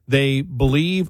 They believe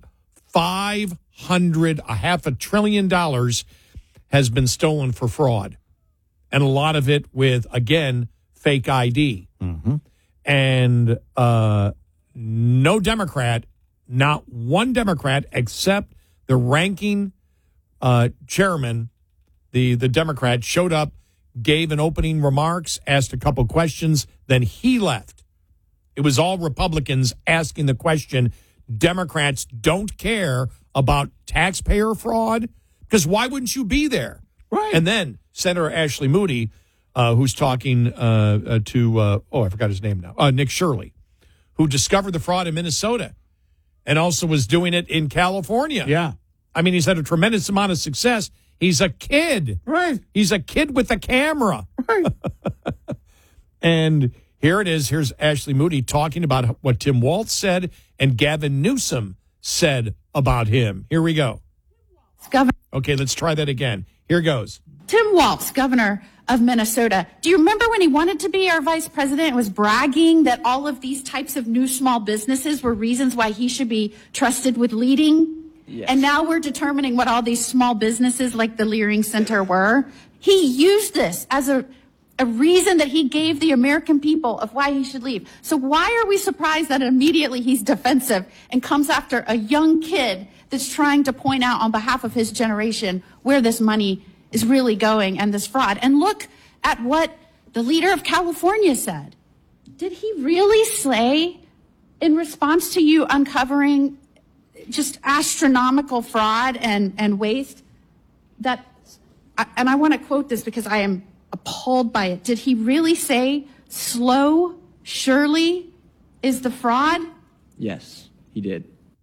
$500 billion has been stolen for fraud. And a lot of it with, again, fake ID. Mm-hmm. And no Democrat, not one Democrat, except the ranking chairman, the Democrat, showed up, gave an opening remarks, asked a couple questions, then he left. It was all Republicans asking the question. Democrats don't care about taxpayer fraud, because why wouldn't you be there? Right. And then Senator Ashley Moody, who's talking to, I forgot his name now, Nick Shirley, who discovered the fraud in Minnesota and also was doing it in California. Yeah. I mean, he's had a tremendous amount of success. He's a kid. Right. He's a kid with a camera. Right. And here it is. Here's Ashley Moody talking about what Tim Walz said and Gavin Newsom said about him. Here we go. Okay, let's try that again. Here goes. Tim Walz, governor of Minnesota. Do you remember when he wanted to be our vice president and was bragging that all of these types of new small businesses were reasons why he should be trusted with leading? Yes. And now we're determining what all these small businesses like the Leering Center were. He used this as a reason that he gave the American people of why he should leave. So why are we surprised that immediately he's defensive and comes after a young kid that's trying to point out on behalf of his generation where this money is really going and this fraud? And look at what the leader of California said. Did he really say, in response to you uncovering just astronomical fraud and waste, that, and I want to quote this because I am appalled by it. Did he really say slow, surely is the fraud? Yes, he did.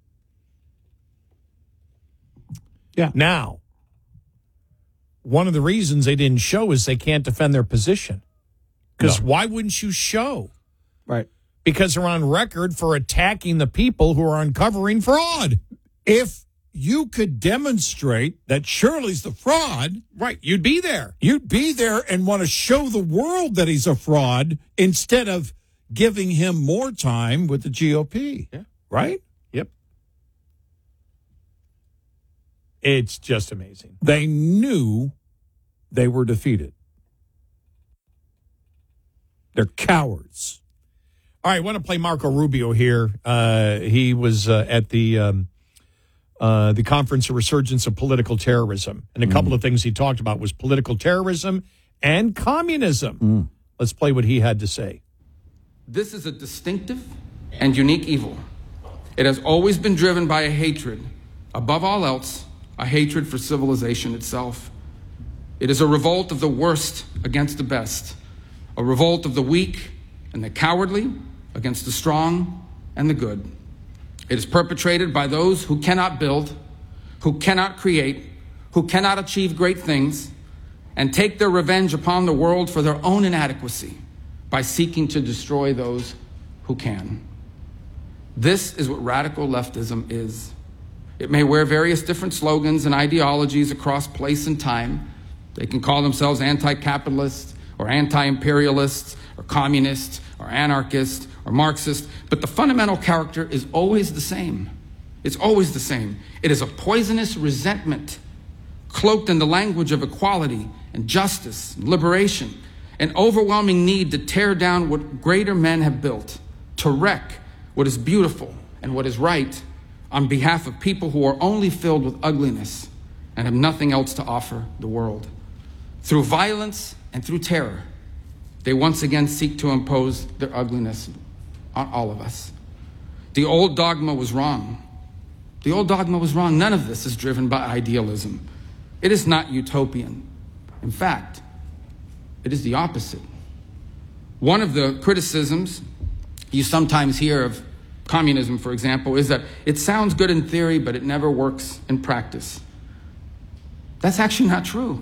Yeah. Now, one of the reasons they didn't show is they can't defend their position. Because why wouldn't you show? Right. Because they're on record for attacking the people who are uncovering fraud. If you could demonstrate that Shirley's the fraud, right, you'd be there. You'd be there and want to show the world that he's a fraud instead of giving him more time with the GOP. Yeah. Right? Yep. It's just amazing. They knew they were defeated. They're cowards. All right, I want to play Marco Rubio here. He was at the Conference of Resurgence of Political Terrorism. And a couple of things he talked about was political terrorism and communism. Let's play what he had to say. This is a distinctive and unique evil. It has always been driven by a hatred, above all else, a hatred for civilization itself. It is a revolt of the worst against the best, a revolt of the weak and the cowardly against the strong and the good. It is perpetrated by those who cannot build, who cannot create, who cannot achieve great things, and take their revenge upon the world for their own inadequacy by seeking to destroy those who can. This is what radical leftism is. It may wear various different slogans and ideologies across place and time. They can call themselves anti-capitalist or anti-imperialist or communist or anarchist or Marxist, but the fundamental character is always the same. It's always the same. It is a poisonous resentment cloaked in the language of equality and justice and liberation, an overwhelming need to tear down what greater men have built, to wreck what is beautiful and what is right on behalf of people who are only filled with ugliness and have nothing else to offer the world. Through violence and through terror, they once again seek to impose their ugliness on all of us. The old dogma was wrong. The old dogma was wrong. None of this is driven by idealism. It is not utopian. In fact, it is the opposite. One of the criticisms you sometimes hear of communism, for example, is that it sounds good in theory, but it never works in practice. That's actually not true.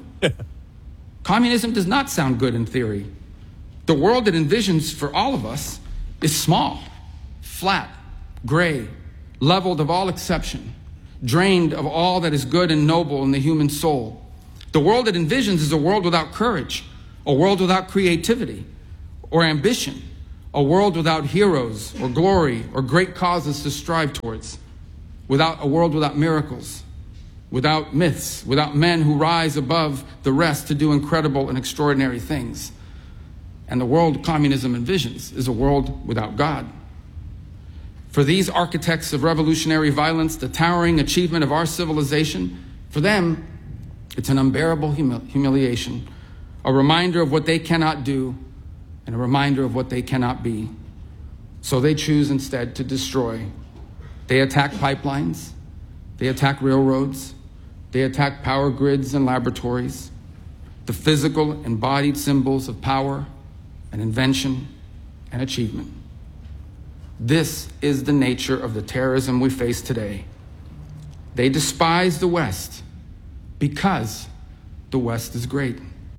Communism does not sound good in theory. The world it envisions for all of us is small, flat, gray, leveled of all exception, drained of all that is good and noble in the human soul. The world it envisions is a world without courage, a world without creativity or ambition, A world without heroes or glory or great causes to strive towards. A world without miracles, without myths, without men who rise above the rest to do incredible and extraordinary things. And the world communism envisions is a world without God. For these architects of revolutionary violence, the towering achievement of our civilization, for them, it's an unbearable humiliation, a reminder of what they cannot do, and a reminder of what they cannot be. So they choose instead to destroy. They attack pipelines, they attack railroads, they attack power grids and laboratories, the physical embodied symbols of power and invention and achievement. This is the nature of the terrorism we face today. They despise the West because the West is great.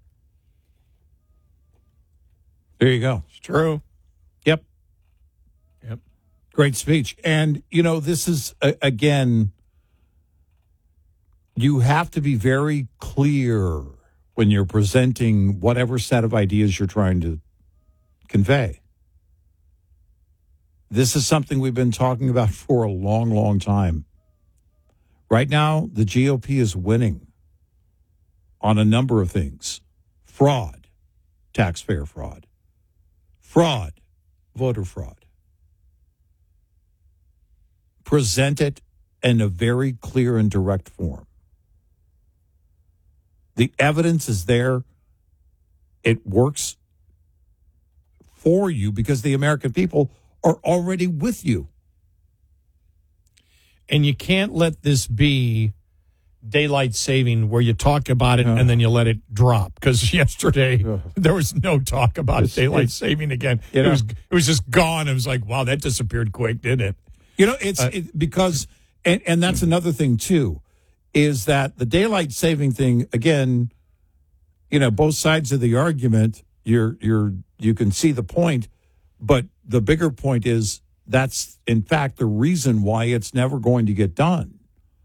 There you go. It's true. Yep. Yep. Great speech. And, this is, again, you have to be very clear when you're presenting whatever set of ideas you're trying to convey. This is something we've been talking about for a long, long time. Right now, the GOP is winning on a number of things. Fraud, taxpayer fraud. Fraud, voter fraud. Present it in a very clear and direct form. The evidence is there. It works for you because the American people are already with you. And you can't let this be daylight saving where you talk about it and then you let it drop. Because yesterday there was no talk about daylight saving again. It was just gone. It was like, wow, that disappeared quick, didn't it? Because that's another thing too, is that the daylight saving thing again. Both sides of the argument. You can see the point, but the bigger point is that's in fact the reason why it's never going to get done.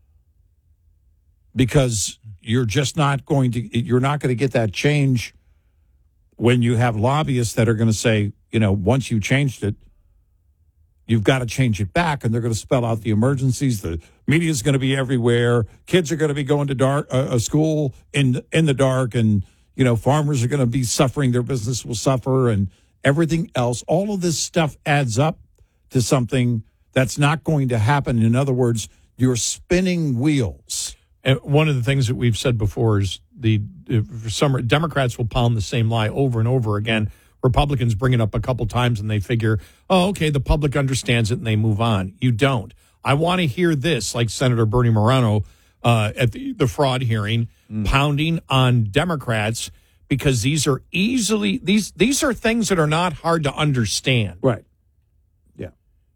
Because you're not going to get that change when you have lobbyists that are going to say, once you changed it, you've got to change it back, and they're going to spell out the emergencies. The media is going to be everywhere. Kids are going to be going to school in the dark, and farmers are going to be suffering. Their business will suffer, and everything else. All of this stuff adds up to something that's not going to happen. In other words, you're spinning wheels. And one of the things that we've said before is some Democrats will pound the same lie over and over again. Republicans bring it up a couple times and they figure, oh, okay, the public understands it and they move on. You don't. I want to hear this, like Senator Bernie Moreno at the fraud hearing, pounding on Democrats because these are these are things that are not hard to understand. Right. Yeah.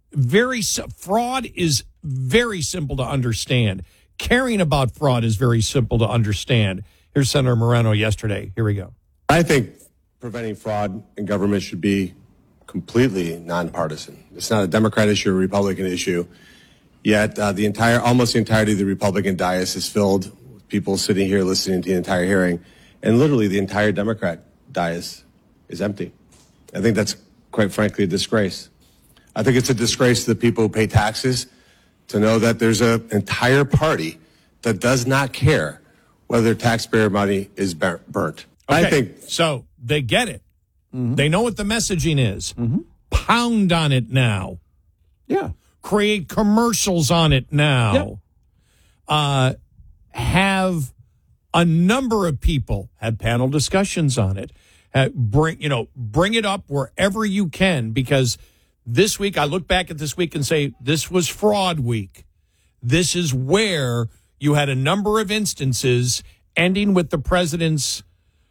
Fraud is very simple to understand. Caring about fraud is very simple to understand. Here's Senator Moreno yesterday. Here we go. I think preventing fraud in government should be completely nonpartisan. It's not a Democrat issue or a Republican issue. Yet almost the entirety of the Republican dais is filled with people sitting here listening to the entire hearing, and literally the entire Democrat dais is empty. I think that's quite frankly a disgrace. I think it's a disgrace to the people who pay taxes to know that there's an entire party that does not care whether taxpayer money is burnt. Okay, I think so. They get it. Mm-hmm. They know what the messaging is. Mm-hmm. Pound on it now. Yeah. Create commercials on it now. Yep. Have a number of people have panel discussions on it. Bring it up wherever you can, because this week, I look back at this week and say, this was fraud week. This is where you had a number of instances ending with the president's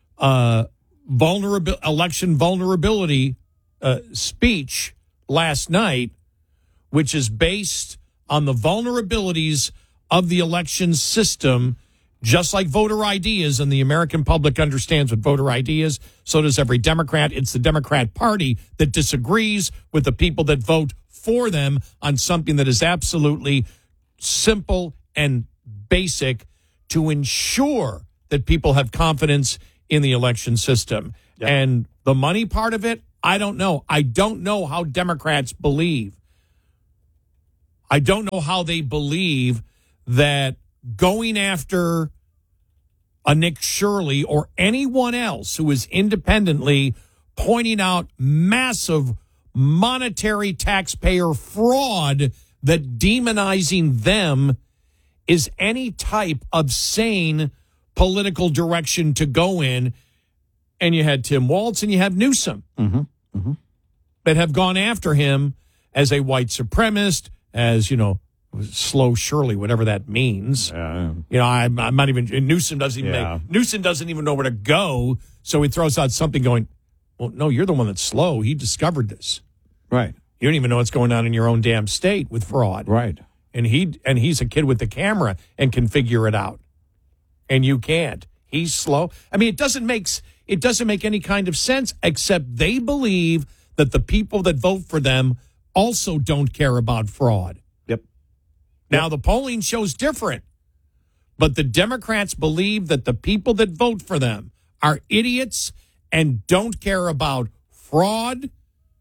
election vulnerability speech last night, which is based on the vulnerabilities of the election system, just like voter ID is, and the American public understands what voter ID is. So does every Democrat. It's the Democrat Party that disagrees with the people that vote for them on something that is absolutely simple and basic to ensure that people have confidence in the election system. Yep. And the money part of it, I don't know. I don't know how Democrats believe. I don't know how they believe that going after a Nick Shirley or anyone else who is independently pointing out massive monetary taxpayer fraud, that demonizing them is any type of sane political direction to go in. And you had Tim Walz and you have Newsom that have gone after him as a white supremacist, as, slow Shirley, whatever that means. I'm not even, Newsom doesn't even know where to go. So he throws out something going, well, no, you're the one that's slow. He discovered this. Right. You don't even know what's going on in your own damn state with fraud. Right. And he's a kid with the camera and can figure it out. And you can't. He's slow. I mean, it doesn't make any kind of sense, except they believe that the people that vote for them also don't care about fraud. Yep. Now, the polling shows different, but the Democrats believe that the people that vote for them are idiots and don't care about fraud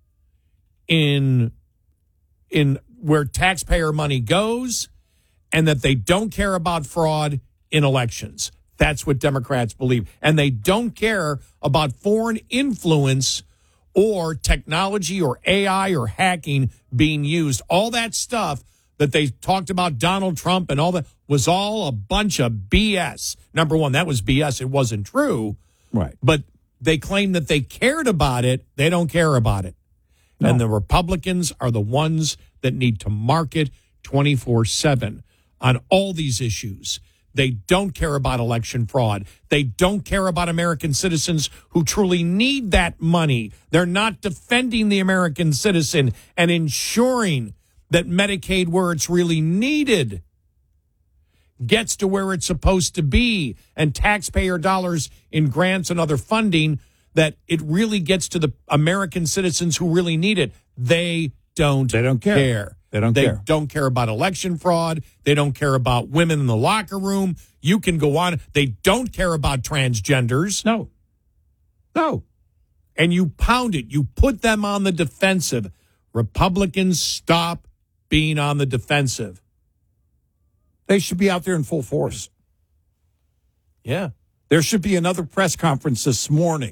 in where taxpayer money goes, and that they don't care about fraud in elections. That's what Democrats believe. And they don't care about foreign influence or technology or AI or hacking being used. All that stuff that they talked about, Donald Trump and all that, was all a bunch of BS. Number one, that was BS. It wasn't true. Right. But they claim that they cared about it. They don't care about it. No. And the Republicans are the ones that need to market 24/7 on all these issues. They don't care about election fraud. They don't care about American citizens who truly need that money. They're not defending the American citizen and ensuring that Medicaid, where it's really needed, gets to where it's supposed to be, and taxpayer dollars in grants and other funding, that it really gets to the American citizens who really need it. They don't care. They don't care about election fraud. They don't care about women in the locker room. You can go on. They don't care about transgenders. No. And you pound it. You put them on the defensive. Republicans, stop being on the defensive. They should be out there in full force. Yeah. There should be another press conference this morning.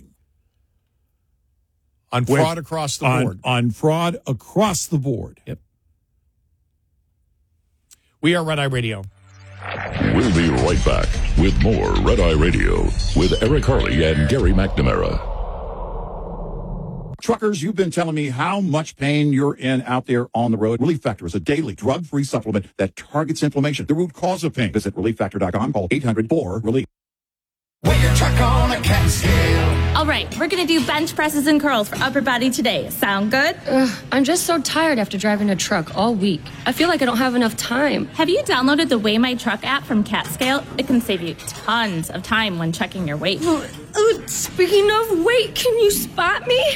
On fraud across the board. On fraud across the board. Yep. We are Red Eye Radio. We'll be right back with more Red Eye Radio with Eric Harley and Gary McNamara. Truckers, you've been telling me how much pain you're in out there on the road. Relief Factor is a daily drug-free supplement that targets inflammation, the root cause of pain. Visit ReliefFactor.com. Call 800-4-RELIEF. With your truck on a cat scale. All right, we're going to do bench presses and curls for upper body today. Sound good? I'm just so tired after driving a truck all week. I feel like I don't have enough time. Have you downloaded the Weigh My Truck app from CatScale? It can save you tons of time when checking your weight. Speaking of weight, can you spot me?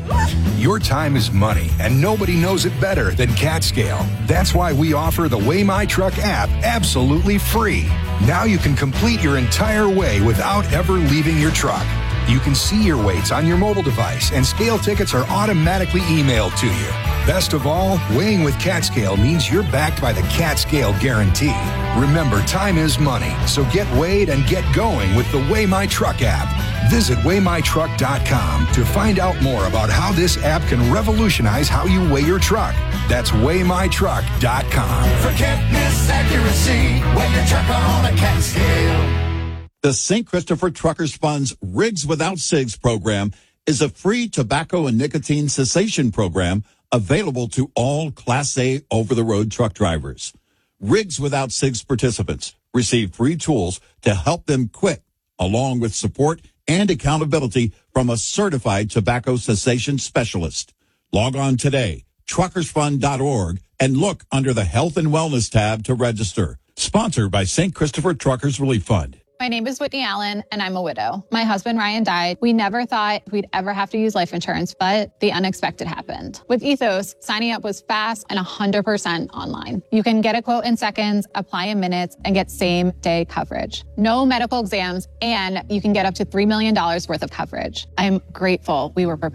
Your time is money, and nobody knows it better than CatScale. That's why we offer the Weigh My Truck app absolutely free. Now you can complete your entire weigh without ever leaving your truck. You can see your weights on your mobile device, and scale tickets are automatically emailed to you. Best of all, weighing with CatScale means you're backed by the CatScale guarantee. Remember, time is money, so get weighed and get going with the Weigh My Truck app. Visit WeighMyTruck.com to find out more about how this app can revolutionize how you weigh your truck. That's WeighMyTruck.com. Forget accuracy, weigh your truck on a CatScale. The St. Christopher Truckers Fund's Rigs Without Cigs program is a free tobacco and nicotine cessation program available to all Class A over-the-road truck drivers. Rigs Without Cigs participants receive free tools to help them quit, along with support and accountability from a certified tobacco cessation specialist. Log on today, truckersfund.org, and look under the Health and Wellness tab to register. Sponsored by St. Christopher Truckers Relief Fund. My name is Whitney Allen, and I'm a widow. My husband, Ryan, died. We never thought we'd ever have to use life insurance, but the unexpected happened. With Ethos, signing up was fast and 100% online. You can get a quote in seconds, apply in minutes, and get same-day coverage. No medical exams, and you can get up to $3 million worth of coverage. I'm grateful we were prepared.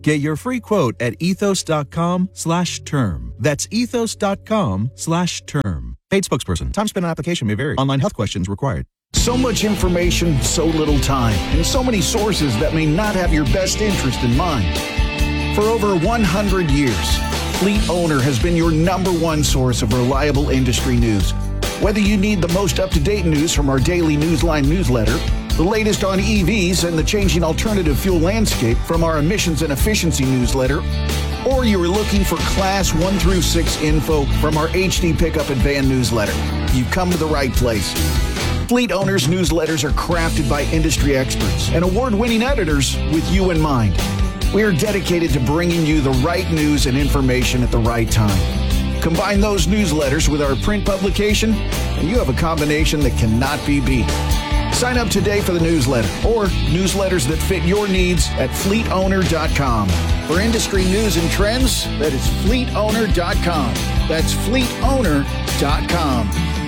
Get your free quote at ethos.com/term. That's ethos.com/term. Paid spokesperson. Time spent on application may vary. Online health questions required. So much information, so little time, and so many sources that may not have your best interest in mind. For over 100 years, Fleet Owner has been your #1 source of reliable industry news. Whether you need the most up-to-date news from our daily Newsline newsletter, the latest on EVs and the changing alternative fuel landscape from our emissions and efficiency newsletter, or you are looking for Class 1 through 6 info from our HD Pickup and Van newsletter, you've come to the right place. Fleet Owners newsletters are crafted by industry experts and award-winning editors with you in mind. We are dedicated to bringing you the right news and information at the right time. Combine those newsletters with our print publication, and you have a combination that cannot be beat. Sign up today for the newsletter or newsletters that fit your needs at fleetowner.com. For industry news and trends, that is fleetowner.com. That's fleetowner.com.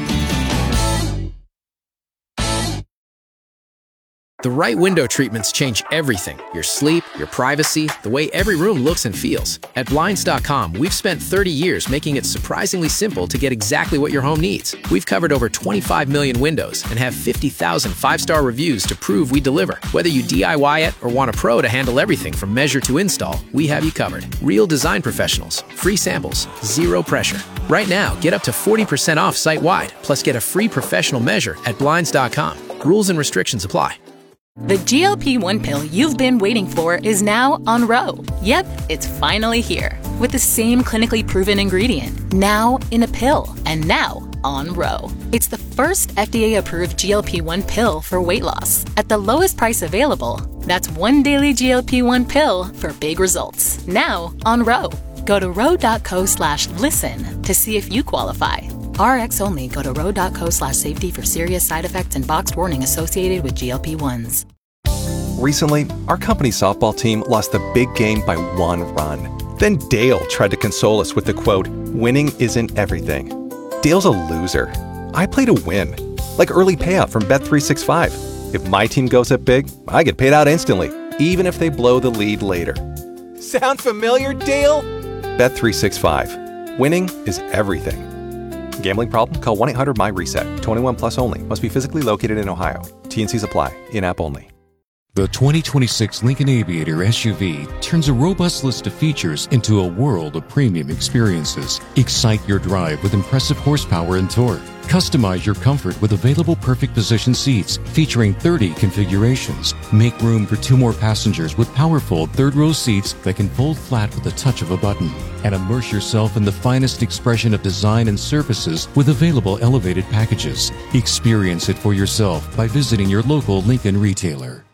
The right window treatments change everything. Your sleep, your privacy, the way every room looks and feels. At Blinds.com, we've spent 30 years making it surprisingly simple to get exactly what your home needs. We've covered over 25 million windows and have 50,000 five-star reviews to prove we deliver. Whether you DIY it or want a pro to handle everything from measure to install, we have you covered. Real design professionals, free samples, zero pressure. Right now, get up to 40% off site-wide, plus get a free professional measure at Blinds.com. Rules and restrictions apply. The GLP-1 pill you've been waiting for is now on Ro. Yep, it's finally here. With the same clinically proven ingredient. Now in a pill. And now on Ro. It's the first FDA-approved GLP-1 pill for weight loss. At the lowest price available. That's one daily GLP-1 pill for big results. Now on Ro. Go to ro.co/listen to see if you qualify. RX only. Go to ro.co/safety for serious side effects and boxed warning associated with GLP-1s. Recently, our company's softball team lost the big game by 1 run. Then Dale tried to console us with the quote, "Winning isn't everything." Dale's a loser. I play to win. Like early payout from Bet365. If my team goes up big, I get paid out instantly, even if they blow the lead later. Sound familiar, Dale? Bet365. Winning is everything. Gambling problem? Call 1-800-MY-RESET. 21 plus only. Must be physically located in Ohio. T&Cs apply. In-app only. The 2026 Lincoln Aviator SUV turns a robust list of features into a world of premium experiences. Excite your drive with impressive horsepower and torque. Customize your comfort with available perfect position seats featuring 30 configurations. Make room for 2 more passengers with powerful third-row seats that can fold flat with the touch of a button. And immerse yourself in the finest expression of design and surfaces with available elevated packages. Experience it for yourself by visiting your local Lincoln retailer.